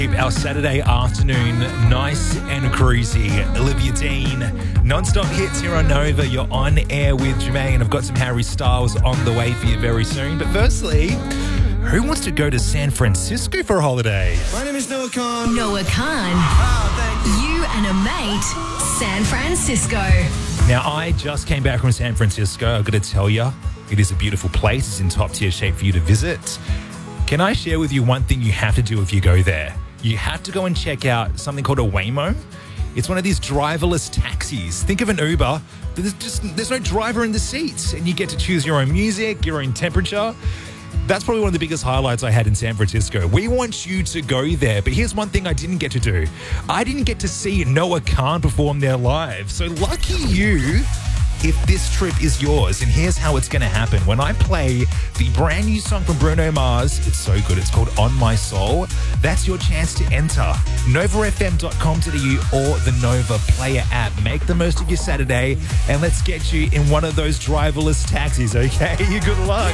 Keep our Saturday afternoon nice and cruisy. Olivia Dean, non-stop hits here on Nova. You're on air with Jermaine. I've got some Harry Styles on the way for you very soon. But firstly, who wants to go to San Francisco for a holiday? My name is Noah Khan. Noah Khan. You and a mate, San Francisco. Now, I just came back from San Francisco. I've got to tell you, it is a beautiful place. It's in top tier shape for you to visit. Can I share with you one thing you have to do if you go there? You have to go and check out something called a Waymo. It's one of these driverless taxis. Think of an Uber, but there's no driver in the seats, and you get to choose your own music, your own temperature. That's probably one of the biggest highlights I had in San Francisco. We want you to go there, but here's one thing I didn't get to do. I didn't get to see Noah Khan perform there live. So lucky you if this trip is yours. And here's how it's going to happen. When I play the brand new song from Bruno Mars, it's so good. It's called On My Soul. That's your chance to enter. NovaFM.com.au or the Nova Player app. Make the most of your Saturday and let's get you in one of those driverless taxis, okay? Good luck.